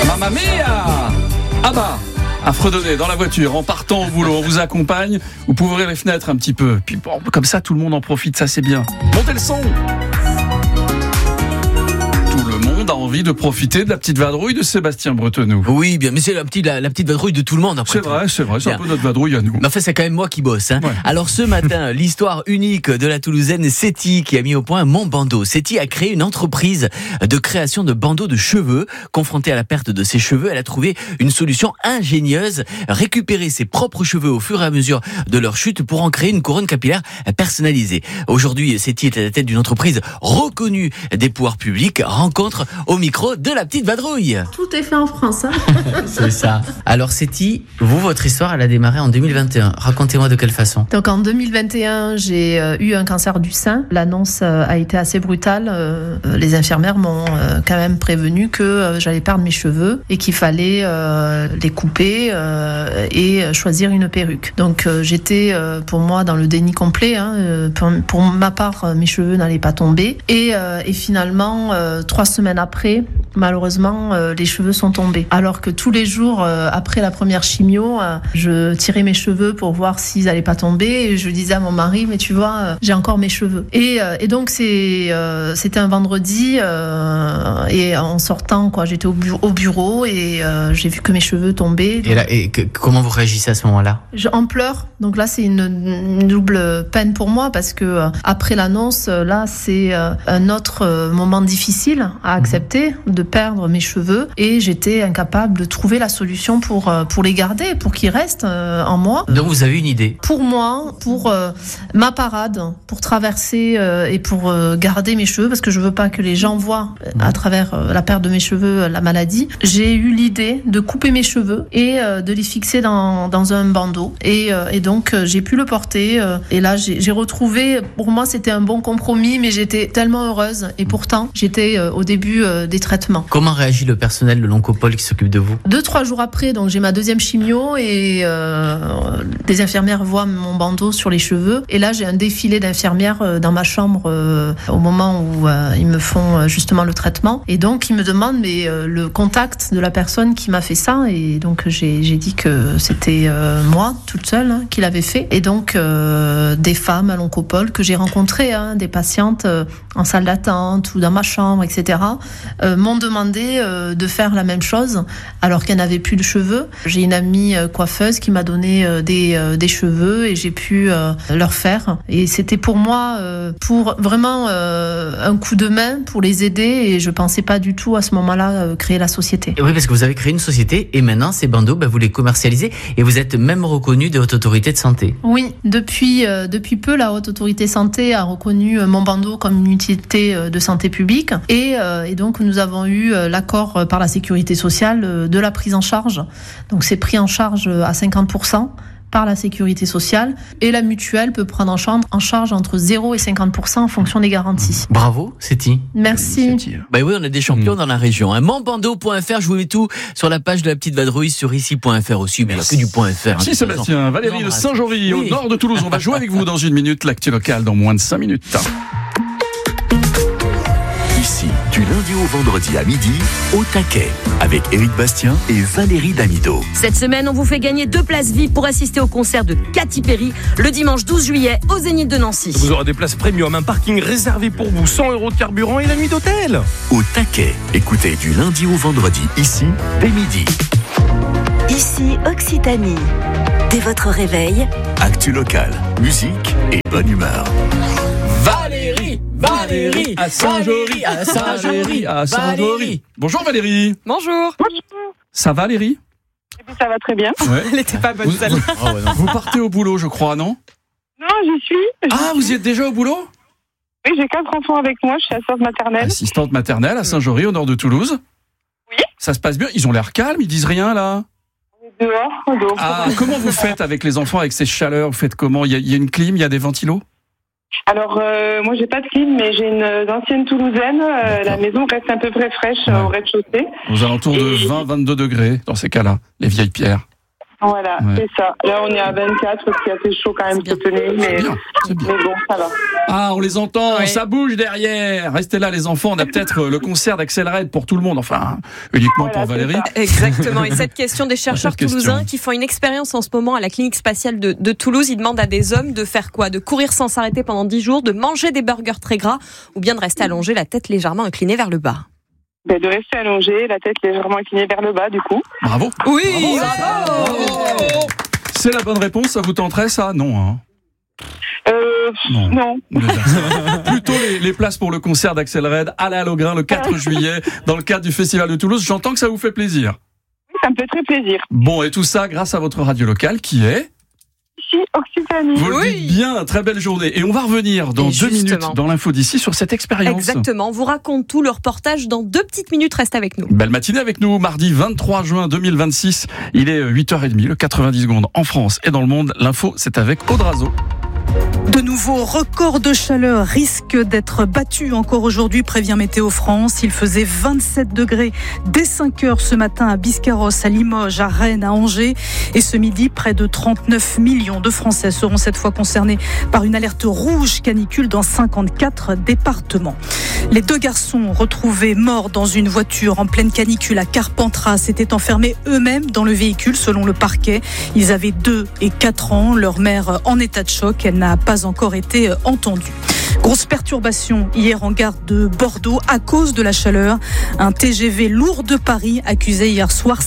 Mamma mia! Ah bah, à fredonner dans la voiture, en partant au boulot, on vous accompagne. Vous pouvez ouvrir les fenêtres un petit peu. Puis bon, comme ça, tout le monde en profite, ça c'est bien. Montez le son! Tout le monde a envie de profiter de la petite vadrouille de Sébastien Bretenou. Oui, bien, mais c'est la petite vadrouille de tout le monde. Après C'est vrai, c'est un peu notre vadrouille à nous. Mais enfin, c'est quand même moi qui bosse. Hein. Ouais. Alors ce matin, l'histoire unique de la Toulousaine Séti qui a mis au point Mon Bandeau. Séti a créé une entreprise de création de bandeaux de cheveux. Confrontée à la perte de ses cheveux, elle a trouvé une solution ingénieuse. Récupérer ses propres cheveux au fur et à mesure de leur chute pour en créer une couronne capillaire personnalisée. Aujourd'hui, Séti est à la tête d'une entreprise reconnue des pouvoirs publics. Rencontre au micro de la petite vadrouille. Tout est fait en France. Hein. C'est ça. Alors Séti, vous, votre histoire, elle a démarré en 2021. Racontez-moi de quelle façon. Donc en 2021, j'ai eu un cancer du sein. L'annonce a été assez brutale. Les infirmières m'ont quand même prévenu que j'allais perdre mes cheveux et qu'il fallait les couper et choisir une perruque. Donc j'étais pour moi dans le déni complet. Hein. Pour ma part, mes cheveux n'allaient pas tomber. Et finalement, 3 semaines après, malheureusement, les cheveux sont tombés. Alors que tous les jours, après la première chimio, je tirais mes cheveux pour voir s'ils allaient pas tomber. Et je disais à mon mari, mais tu vois, j'ai encore mes cheveux. Et donc c'était un vendredi et en sortant, quoi, j'étais au bureau et j'ai vu que mes cheveux tombaient. Et là, comment vous réagissez à ce moment-là ? En pleurs. Donc là, c'est une double peine pour moi parce que après l'annonce, là, c'est un autre moment difficile à accepter de perdre mes cheveux et j'étais incapable de trouver la solution pour les garder, pour qu'ils restent en moi. Donc vous avez une idée ? Pour moi, pour ma parade, pour traverser et pour garder mes cheveux, parce que je veux pas que les gens voient à travers la perte de mes cheveux la maladie, j'ai eu l'idée de couper mes cheveux et de les fixer dans un bandeau. Et donc j'ai pu le porter et là j'ai retrouvé, pour moi c'était un bon compromis, mais j'étais tellement heureuse et pourtant j'étais au début des traitements. Comment réagit le personnel de l'Oncopole qui s'occupe de vous ? 2-3 jours après, donc j'ai ma deuxième chimio et des infirmières voient mon bandeau sur les cheveux. Et là, j'ai un défilé d'infirmières dans ma chambre au moment où ils me font justement le traitement. Et donc, ils me demandent le contact de la personne qui m'a fait ça. Et donc, j'ai dit que c'était moi, toute seule, qui l'avais fait. Et donc, des femmes à l'Oncopole que j'ai rencontrées, des patientes en salle d'attente ou dans ma chambre, etc., m'ont demandé de faire la même chose alors qu'elle n'avait plus de cheveux. J'ai une amie coiffeuse qui m'a donné des cheveux et j'ai pu leur faire. Et c'était pour moi pour vraiment un coup de main pour les aider et je pensais pas du tout à ce moment-là créer la société. Et oui, parce que vous avez créé une société et maintenant ces bandeaux, vous les commercialisez et vous êtes même reconnu des hautes autorités de santé. Oui, depuis peu, la Haute Autorité Santé a reconnu mon bandeau comme une utilité de santé publique et donc nous avons eu l'accord par la Sécurité sociale de la prise en charge. Donc c'est pris en charge à 50% par la Sécurité sociale et la mutuelle peut prendre en charge entre 0 et 50% en fonction des garanties. Bravo, Séti. Merci. Oui, on a des champions dans la région. Monbandeau.fr, je vous mets tout sur la page de la petite vadrouille sur ici.fr aussi, mais il n'y a que du .fr. Merci Sébastien. Valérie de Saint-Jory, au nord de Toulouse. On va jouer avec vous dans une minute, l'actu locale dans moins de 5 minutes. Ici, du lundi au vendredi à midi, au taquet, avec Éric Bastien et Valérie Damido. Cette semaine, on vous fait gagner 2 places VIP pour assister au concert de Katy Perry le dimanche 12 juillet au Zénith de Nancy. Vous aurez des places premium, un parking réservé pour vous, 100 € de carburant et la nuit d'hôtel. Au taquet, écoutez du lundi au vendredi, ici, dès midi. Ici Occitanie. Dès votre réveil, Actu locale, musique et bonne humeur. Valérie, à Saint-Jory, à Saint-Jory. Bonjour Valérie. Bonjour. Ça va Valérie ? Ça va très bien. Ouais. Elle n'était pas bonne celle-là. Vous partez au boulot, je crois, non ? Non, j'y suis. Ah, vous y êtes déjà au boulot ? Oui, j'ai 4 enfants avec moi. Je suis assistante maternelle. Assistante maternelle à Saint-Jory, au nord de Toulouse. Oui. Ça se passe bien ? Ils ont l'air calmes, ils disent rien là ? Dehors. Ah, comment vous faites avec les enfants, avec ces chaleurs ? Vous faites comment ? Il y a une clim, il y a des ventilos ? Alors, moi, j'ai pas de clim, mais j'ai une ancienne Toulousaine. La maison reste un peu fraîche au rez-de-chaussée. Aux alentours de 20-22 degrés, dans ces cas-là, les vieilles pierres. Voilà, Ouais. c'est ça. Là, on est à 24 parce qu'il a fait chaud quand même cette nuit, mais bon, ça va. Ah, on les entend, Ouais. ça bouge derrière. Restez là, les enfants. On a peut-être le concert d'Axel Red pour tout le monde. Enfin, uniquement Voilà, pour Valérie. c'est Exactement. Et cette question des chercheurs Cette question. toulousains qui font une expérience en ce moment à la clinique spatiale de Toulouse, ils demandent à des hommes de faire quoi? De courir sans s'arrêter pendant 10 jours, de manger des burgers très gras ou bien de rester allongé, la tête légèrement inclinée vers le bas. De rester allongé, la tête légèrement inclinée vers le bas, du coup. Bravo. Oui, Bravo. C'est la bonne réponse. Ça vous tenterait, ça? Non, hein. Non. Plutôt les places pour le concert d'Axel Red à la Halograin le 4 juillet dans le cadre du Festival de Toulouse. J'entends que ça vous fait plaisir. Ça me fait très plaisir. Bon, et tout ça grâce à votre radio locale qui est... Ici, Occitanie. Vous le dites bien, très belle journée. Et on va revenir dans Et 2 justement. minutes dans l'info d'ici sur cette expérience. Exactement. On vous raconte tout le reportage dans 2 petites minutes. Reste avec nous. Belle matinée avec nous, mardi 23 juin 2026. Il est 8h30, le 90 secondes en France et dans le monde. L'info, c'est avec Audrazo. De nouveaux records de chaleur risquent d'être battus encore aujourd'hui, prévient Météo France. Il faisait 27 degrés dès 5 heures ce matin à Biscarrosse, à Limoges, à Rennes, à Angers. Et ce midi, près de 39 millions de Français seront cette fois concernés par une alerte rouge canicule dans 54 départements. Les 2 garçons retrouvés morts dans une voiture en pleine canicule à Carpentras s'étaient enfermés eux-mêmes dans le véhicule selon le parquet. Ils avaient 2 et 4 ans. Leur mère en état de choc. Elle n'a pas encore été entendue. Grosse perturbation hier en gare de Bordeaux à cause de la chaleur. Un TGV lourd de Paris accusait hier soir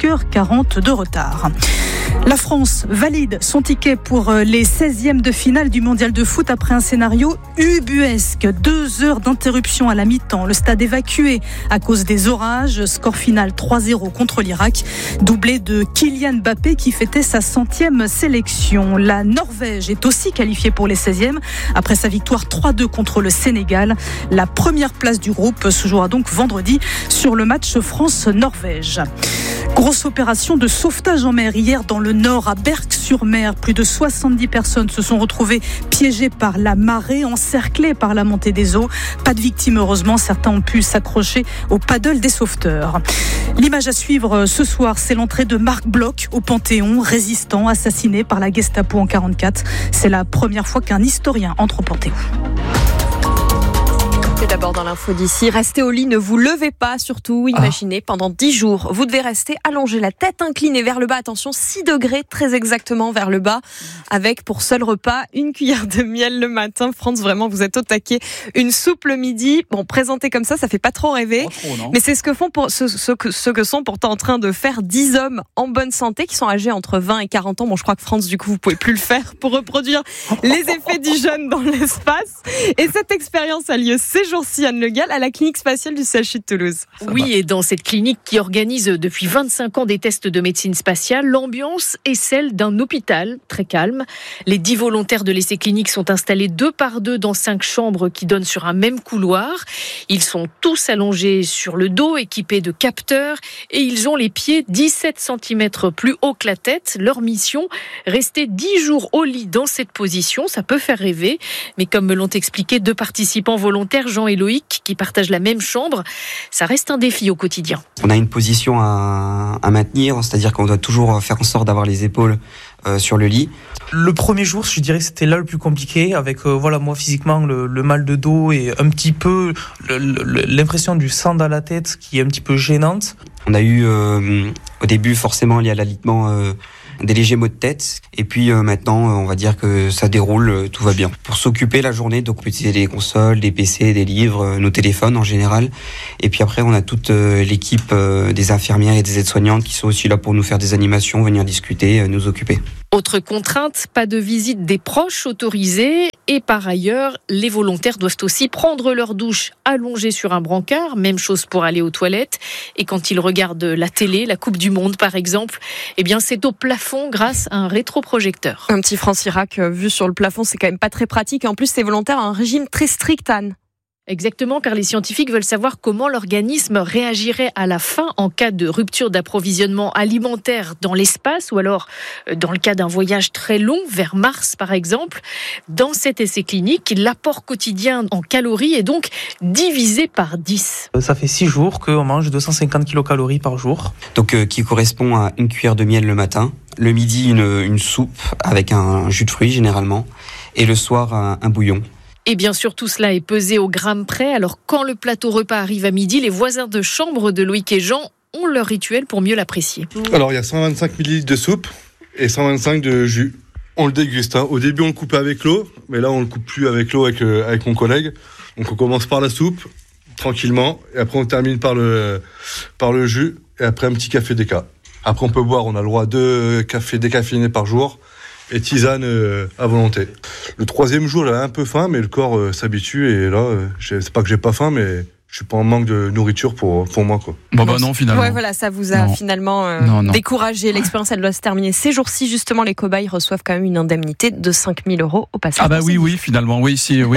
5h40 de retard. La France valide son ticket pour les 16e de finale du mondial de foot après un scénario ubuesque. 2 heures d'interruption à la mi-temps. Le stade évacué à cause des orages. Score final 3-0 contre l'Irak. Doublé de Kylian Mbappé qui fêtait sa 100e sélection. La Norvège est aussi qualifiée pour les 16e après sa victoire 3-2 contre le Sénégal. La première place du groupe se jouera donc vendredi sur le match France-Norvège. Grosse opération de sauvetage en mer hier dans le nord à Berck-sur-Mer. Plus de 70 personnes se sont retrouvées piégées par la marée, encerclées par la montée des eaux. Pas de victimes heureusement, certains ont pu s'accrocher au paddle des sauveteurs. L'image à suivre ce soir, c'est l'entrée de Marc Bloch au Panthéon, résistant assassiné par la Gestapo en 1944. C'est la première fois qu'un historien entre au Panthéon. Et d'abord dans l'info d'ici, restez au lit, ne vous levez pas, surtout, imaginez, pendant 10 jours, vous devez rester allongé, la tête inclinée vers le bas, attention, 6 degrés très exactement vers le bas, avec pour seul repas, une cuillère de miel le matin. France, vraiment, vous êtes au taquet. Une soupe le midi, bon, présenté comme ça fait pas trop rêver, mais c'est ce que font ce que sont pourtant en train de faire 10 hommes en bonne santé, qui sont âgés entre 20 et 40 ans. Bon, je crois que France, du coup, vous pouvez plus le faire pour reproduire les effets du jeûne dans l'espace. Et cette expérience a lieu ces jours-ci, Anne Le Gall, à la clinique spatiale du CHU de Toulouse. Oui, et dans cette clinique qui organise depuis 25 ans des tests de médecine spatiale, l'ambiance est celle d'un hôpital très calme. Les 10 volontaires de l'essai clinique sont installés 2 par 2 dans 5 chambres qui donnent sur un même couloir. Ils sont tous allongés sur le dos, équipés de capteurs, et ils ont les pieds 17 cm plus haut que la tête. Leur mission, rester 10 jours au lit dans cette position. Ça peut faire rêver, mais comme me l'ont expliqué 2 participants volontaires, Jean et Loïc, qui partagent la même chambre, ça reste un défi au quotidien. On a une position à maintenir, c'est-à-dire qu'on doit toujours faire en sorte d'avoir les épaules sur le lit. Le premier jour, je dirais que c'était là le plus compliqué, avec moi physiquement le mal de dos et un petit peu l'impression du sang dans la tête qui est un petit peu gênante. On a eu au début forcément lié à l'alitement des légers maux de tête, et puis maintenant on va dire que ça déroule, tout va bien. Pour s'occuper la journée, donc on peut utiliser des consoles, des PC, des livres, nos téléphones en général, et puis après on a toute l'équipe des infirmières et des aides-soignantes qui sont aussi là pour nous faire des animations, venir discuter, nous occuper. Autre contrainte, pas de visite des proches autorisée, et par ailleurs, les volontaires doivent aussi prendre leur douche allongés sur un brancard, même chose pour aller aux toilettes, et quand ils regardent la télé, la Coupe du Monde par exemple, eh bien c'est au plafond grâce à un rétroprojecteur. Un petit France-Irak vu sur le plafond, c'est quand même pas très pratique, et en plus ces volontaires ont un régime très strict, Anne. Exactement, car les scientifiques veulent savoir comment l'organisme réagirait à la faim en cas de rupture d'approvisionnement alimentaire dans l'espace, ou alors dans le cas d'un voyage très long vers Mars par exemple. Dans cet essai clinique, l'apport quotidien en calories est donc divisé par 10. Ça fait 6 jours qu'on mange 250 kilocalories par jour. Donc qui correspond à une cuillère de miel le matin, Le midi, une soupe avec un jus de fruits généralement. Et le soir, un bouillon. Et bien sûr, tout cela est pesé au gramme près. Alors, quand le plateau repas arrive à midi, les voisins de chambre de Loïc et Jean ont leur rituel pour mieux l'apprécier. Alors, il y a 125 ml de soupe et 125 de jus. On le déguste. Au début, on le coupait avec l'eau, mais là, on le coupe plus avec l'eau avec mon collègue. Donc, on commence par la soupe, tranquillement, et après, on termine par le jus, et après, un petit café déca. Après, on peut boire, on a le droit à 2 cafés décaféinés par jour, et tisane à volonté. Le 3e jour, j'avais un peu faim, mais le corps s'habitue, et là, c'est pas que j'ai pas faim, mais je suis pas en manque de nourriture pour moi, quoi. Bon, non, finalement. Ouais, voilà, ça vous a finalement découragé. L'expérience, elle doit se terminer. Ces jours-ci, justement, les cobayes reçoivent quand même une indemnité de 5 000 € au passage. Ah bah oui, finalement, oui.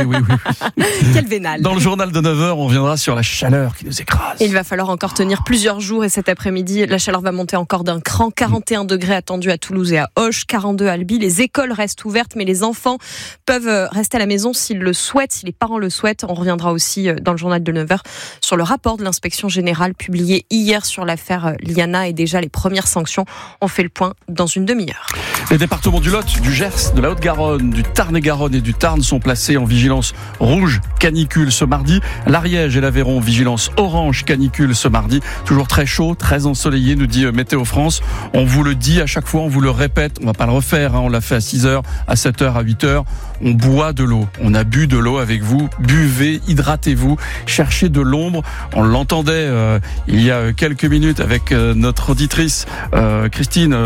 Quel vénal. Dans le journal de 9h, on reviendra sur la chaleur qui nous écrase. Il va falloir encore tenir plusieurs jours, et cet après-midi, la chaleur va monter encore d'un cran. 41 degrés attendus à Toulouse et à Auch, 42 à Albi. Les écoles restent ouvertes, mais les enfants peuvent rester à la maison s'ils le souhaitent, si les parents le souhaitent. On reviendra aussi dans le journal de 9h sur le rapport de l'inspection générale publié hier sur l'affaire Liana et déjà les premières sanctions. On fait le point dans une demi-heure. Les départements du Lot, du Gers, de la Haute-Garonne, du Tarn-et-Garonne et du Tarn sont placés en vigilance rouge canicule ce mardi. L'Ariège et l'Aveyron, vigilance orange canicule ce mardi. Toujours très chaud, très ensoleillé, nous dit Météo France. On vous le dit à chaque fois, on vous le répète, on va pas le refaire, on l'a fait à 6h, à 7h, à 8h. On boit de l'eau, on a bu de l'eau avec vous. Buvez, hydratez-vous, cherchez de l'ombre. On l'entendait il y a quelques minutes avec notre auditrice Christine,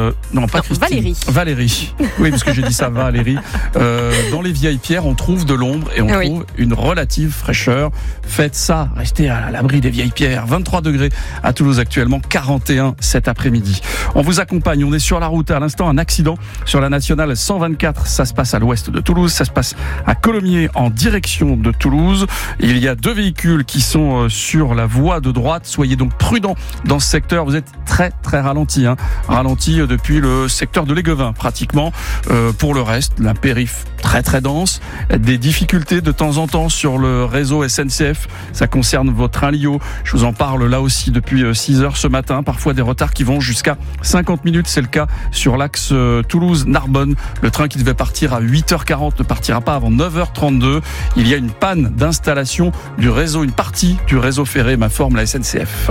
Valérie. Oui, parce que j'ai dit ça, Valérie. Dans les vieilles pierres, on trouve de l'ombre et on trouve une relative fraîcheur. Faites ça, restez à l'abri des vieilles pierres. 23 degrés à Toulouse actuellement, 41 cet après-midi. On vous accompagne, on est sur la route. À l'instant, un accident sur la nationale 124. Ça se passe à l'ouest de Toulouse, ça se passe à Colomiers en direction de Toulouse. Il y a 2 véhicules qui sont sur la voie de droite. Soyez donc prudents dans ce secteur. Vous êtes très ralenti, ralenti depuis le secteur de l'Aiguevin pratiquement. Pour le reste, la périph' très dense. Des difficultés de temps en temps sur le réseau SNCF. Ça concerne vos trains Lio. Je vous en parle là aussi depuis 6h ce matin. Parfois des retards qui vont jusqu'à 50 minutes. C'est le cas sur l'axe Toulouse-Narbonne. Le train qui devait partir à 8h40 ne partira pas avant 9h32. Il y a une panne d'installation du réseau, une partie du réseau ferré, m'informe la SNCF.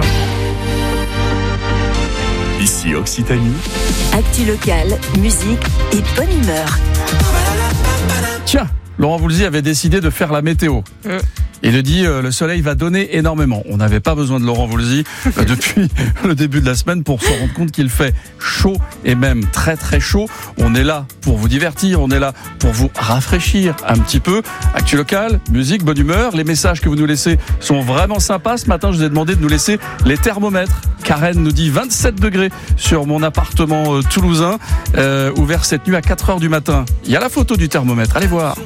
Ici Occitanie. Actu locale, musique et bonne humeur. Tiens, Laurent Voulzy avait décidé de faire la météo. Il a dit le soleil va donner énormément. On n'avait pas besoin de Laurent Voulzy depuis le début de la semaine pour se rendre compte qu'il fait chaud et même très chaud. On est là pour vous divertir, on est là pour vous rafraîchir un petit peu. Actu locale, musique, bonne humeur. Les messages que vous nous laissez sont vraiment sympas. Ce matin, je vous ai demandé de nous laisser les thermomètres. Karen nous dit 27 degrés sur mon appartement toulousain, ouvert cette nuit à 4h du matin. Il y a la photo du thermomètre, allez voir.